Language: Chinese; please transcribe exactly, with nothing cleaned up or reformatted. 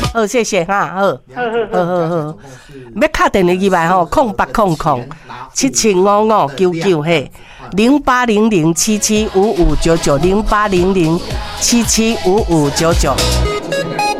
好，谢谢哈，好， 好好好好好，要打电话去来吼，空八空空七七五五九九嘿，零八零零七七五五九九零八零零七七五五九九。